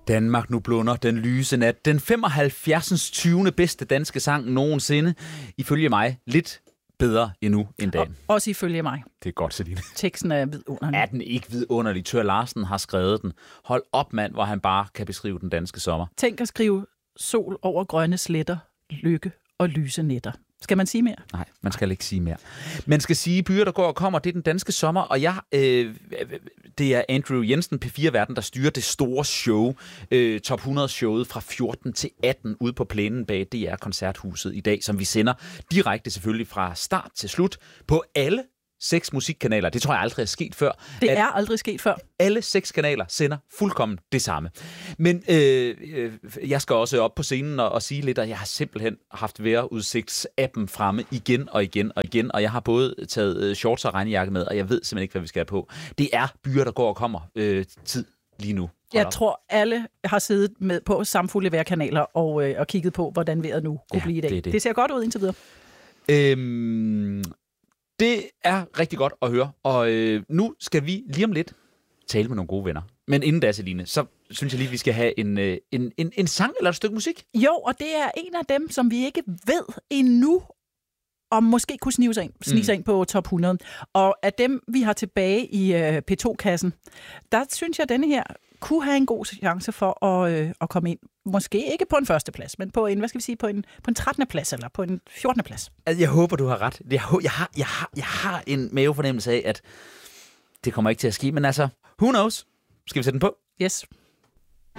Danmark nu blunder den lyse nat. Den 75. 20. bedste danske sang nogensinde. Ifølge mig lidt bedre endnu end dagen. Og også ifølge mig. Det er godt, Celine. Teksten er vidunderlig. Er den ikke vidunderlig? Thør Larsen har skrevet den. Hold op, mand, hvor han bare kan beskrive den danske sommer. Tænk at skrive sol over grønne sletter, lykke og lyse nætter. Skal man sige mere? Nej, man skal ikke sige mere. Man skal sige, byer, der går og kommer, det er den danske sommer, og det er Andrew Jensen, P4-verden, der styrer det store show, Top 100-showet fra 14 til 18 ude på plænen bag DR-koncerthuset i dag, som vi sender direkte selvfølgelig fra start til slut på alle 6 musikkanaler. Det tror jeg aldrig er sket før. Det er aldrig sket før. Alle 6 kanaler sender fuldkommen det samme. Men jeg skal også op på scenen og sige lidt, at jeg har simpelthen haft vejrudsigts-appen fremme igen og igen og igen, og jeg har både taget shorts og regnjakke med, og jeg ved simpelthen ikke, hvad vi skal have på. Det er byer, der går og kommer tid lige nu. Jeg tror, alle har siddet med på samfulde vejrkanaler og kigget på, hvordan vejret nu kunne blive i dag. Det ser godt ud indtil videre. Det er rigtig godt at høre, og nu skal vi lige om lidt tale med nogle gode venner. Men inden da, Celine, så synes jeg lige, vi skal have en sang eller et stykke musik. Jo, og det er en af dem, som vi ikke ved endnu, om måske kunne snige sig ind på top 100. Og af dem, vi har tilbage i P2-kassen, der synes jeg, at denne her kunne have en god chance for at komme ind. Måske ikke på en første plads, men på en, hvad skal vi sige, på en 13. plads eller på en 14. plads. Altså, jeg håber, du har ret. Jeg har en mavefornemmelse af, at det kommer ikke til at ske, men altså, who knows? Skal vi sætte den på? Yes.